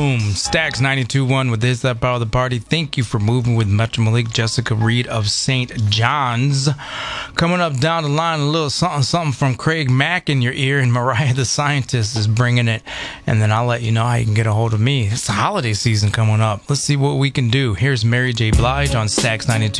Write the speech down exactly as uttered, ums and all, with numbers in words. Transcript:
Boom. Stax ninety-two point one with This That Power of the Party. Thank you for moving with Metro Malik, Jessica Reed of Saint John's. Coming up down the line, a little something something from Craig Mack in your ear, and Mariah the Scientist is bringing it. And then I'll let you know how you can get a hold of me. It's the holiday season coming up. Let's see what we can do. Here's Mary J. Blige on Stax ninety-two.